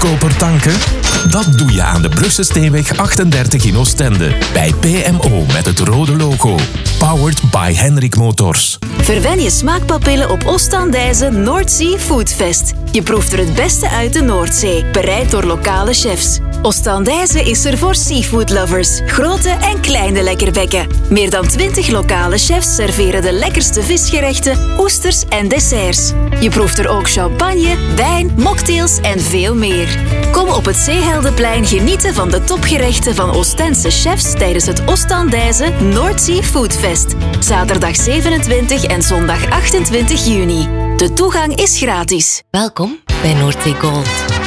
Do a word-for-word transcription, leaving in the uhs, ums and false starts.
goedkoper tanken? Dat doe je aan de Brugse Steenweg achtendertig in Oostende. Bij P M O met het rode logo. Powered by Henrik Motors. Verwen je smaakpapillen op Oostendijze Noordzee Foodfest. Je proeft er het beste uit de Noordzee, bereid door lokale chefs. Oostendijze is er voor seafood lovers, grote en kleine lekkerbekken. Meer dan twintig lokale chefs serveren de lekkerste visgerechten, oesters en desserts. Je proeft er ook champagne, wijn, mocktails en veel meer. Kom op het Zeeheldenplein genieten van de topgerechten van Oostense chefs tijdens het Oostendijze Noordzee Foodfest. Zaterdag zevenentwintig en zondag achtentwintig juni. De toegang is gratis. Welkom bij Noordzee Gold.